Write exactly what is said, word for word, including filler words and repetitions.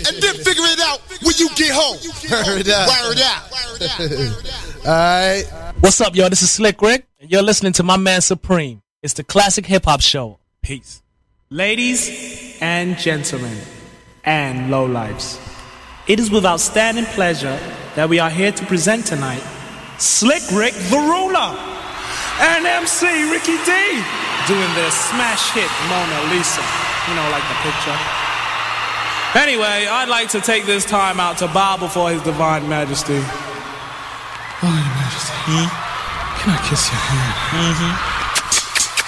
And then figure it out when you get home. Word out. Word out. Alright. What's up, yo? This is Slick Rick, and you're listening to my man Supreme. It's the Classic Hip Hop Show. Peace. Ladies and gentlemen, and lowlifes, it is with outstanding pleasure that we are here to present tonight Slick Rick the Ruler and M C Ricky D doing their smash hit Mona Lisa. You know, like the picture. Anyway, I'd like to take this time out to bow before His Divine Majesty. Oh, Your Majesty, hmm? Can I kiss your hand? Mm-hmm.